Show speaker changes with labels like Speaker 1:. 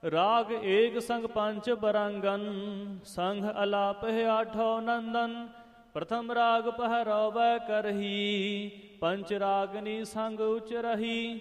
Speaker 1: राग एक संग पंच बरंगन, संग अलाप है आठो नंदन। प्रथम राग पहरव करही, पंच रागनी संग उच रही।